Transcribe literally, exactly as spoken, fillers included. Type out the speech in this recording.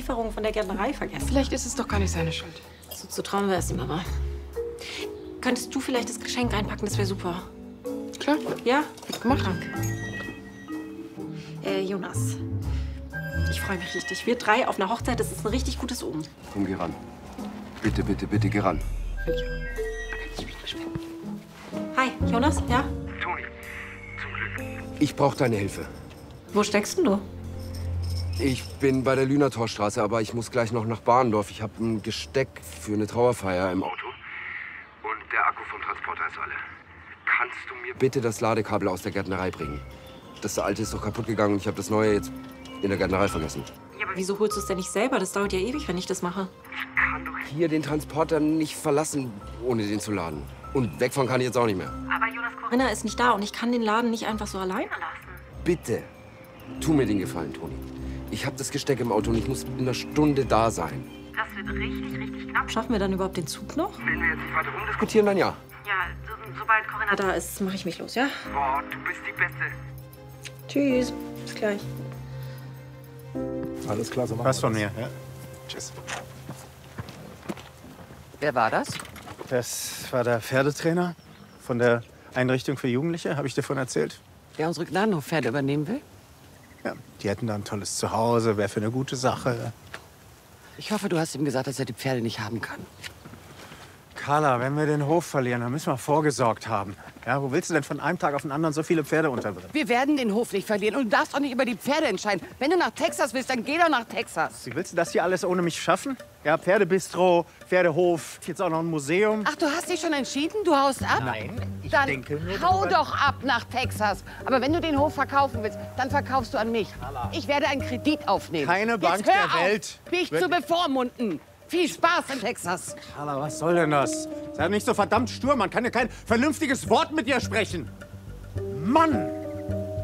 Lieferung von der Gärtnerei vergessen. Vielleicht ist es doch gar nicht seine Schuld. So zu trauen wäre es ihm aber. Könntest du vielleicht das Geschenk einpacken? Das wäre super. Klar. Ja? Mach. Danke. Äh, Jonas. Ich freue mich richtig. Wir drei auf einer Hochzeit, das ist ein richtig gutes Omen. Komm, geh ran. Bitte, bitte, bitte, geh ran. Hi, Jonas, ja? Toni, zum Glück. Ich brauche deine Hilfe. Wo steckst denn du? Ich bin bei der Lünertorstraße, aber ich muss gleich noch nach Barndorf. Ich habe ein Gesteck für eine Trauerfeier im Auto. Und der Akku vom Transporter ist alle. Kannst du mir bitte das Ladekabel aus der Gärtnerei bringen? Das alte ist doch kaputt gegangen und ich habe das neue jetzt in der Gärtnerei vergessen. Ja, aber wieso holst du es denn nicht selber? Das dauert ja ewig, wenn ich das mache. Ich kann doch hier den Transporter nicht verlassen, ohne den zu laden. Und wegfahren kann ich jetzt auch nicht mehr. Aber Jonas, Corinna ist nicht da und ich kann den Laden nicht einfach so alleine lassen. Bitte, tu mir den Gefallen, Toni. Ich habe das Gesteck im Auto und ich muss in einer Stunde da sein. Das wird richtig, richtig knapp. Schaffen wir dann überhaupt den Zug noch? Wenn wir jetzt nicht weiter rumdiskutieren, dann ja. Ja, so, sobald Corinna da ist, mache ich mich los, ja? Boah, du bist die Beste. Tschüss. Bis gleich. Alles klar, so machen Was wir von das. mir, ja. Tschüss. Wer war das? Das war der Pferdetrainer von der Einrichtung für Jugendliche, habe ich dir davon erzählt? Der unsere Gnadenhofpferde übernehmen will? Ja, die hätten da ein tolles Zuhause, wäre für eine gute Sache. Ich hoffe, du hast ihm gesagt, dass er die Pferde nicht haben kann. Carla, wenn wir den Hof verlieren, dann müssen wir vorgesorgt haben. Ja, wo willst du denn von einem Tag auf den anderen so viele Pferde unterbringen? Wir werden den Hof nicht verlieren und du darfst auch nicht über die Pferde entscheiden. Wenn du nach Texas willst, dann geh doch nach Texas. Wie willst du das hier alles ohne mich schaffen? Ja, Pferdebistro, Pferdehof, jetzt auch noch ein Museum. Ach, du hast dich schon entschieden? Du haust ab? Nein, ich dann denke nur hau drüber- doch ab nach Texas. Aber wenn du den Hof verkaufen willst, dann verkaufst du an mich. Ich werde einen Kredit aufnehmen. Keine Jetzt Bank hör der auf, Welt. mich zu Wirklich? bevormunden. Viel Spaß in Texas. Carla, was soll denn das? Sei nicht so verdammt stur, man kann ja kein vernünftiges Wort mit dir sprechen. Mann!